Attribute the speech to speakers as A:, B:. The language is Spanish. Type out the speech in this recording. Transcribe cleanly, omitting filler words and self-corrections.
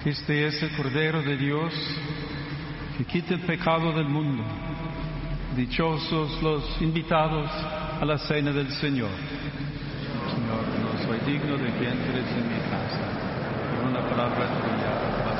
A: Este es el Cordero de Dios que quita el pecado del mundo. Dichosos los invitados a la cena del Señor. Señor, no soy digno de que entres en mi casa. Por una palabra tuya